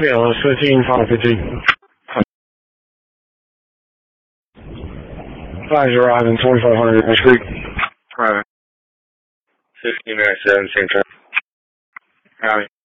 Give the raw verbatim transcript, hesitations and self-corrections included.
Taylor, fifteen, five fifteen. Guys arriving twenty-five hundred Ash Creek. Private. fifteen minutes, seven, same time. Howdy.